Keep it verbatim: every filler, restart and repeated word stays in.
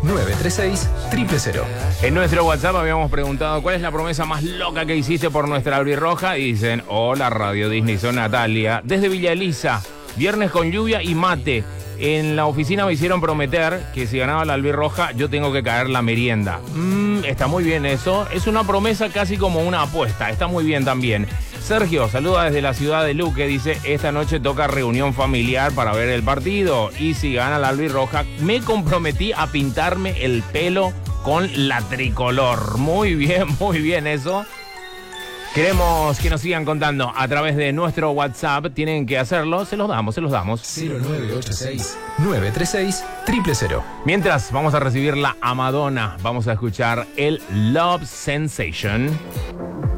nueve tres seis, cero cero cero. En nuestro WhatsApp habíamos preguntado cuál es la promesa más loca que hiciste por nuestra albirroja. Y dicen, hola Radio Disney, soy Natalia, desde Villa Elisa, viernes con lluvia y mate. En la oficina me hicieron prometer que si ganaba la albirroja yo tengo que caer la merienda. Mm, está muy bien eso. Es una promesa casi como una apuesta. Está muy bien también. Sergio saluda desde la ciudad de Luque. Dice, esta noche toca reunión familiar para ver el partido. Y si gana la albirroja, me comprometí a pintarme el pelo con la tricolor. Muy bien, muy bien eso. Queremos que nos sigan contando a través de nuestro WhatsApp. Tienen que hacerlo, se los damos, se los damos. cero nueve ocho seis, nueve tres seis, cero cero cero. Mientras vamos a recibirla a Madonna, vamos a escuchar el Love Sensation.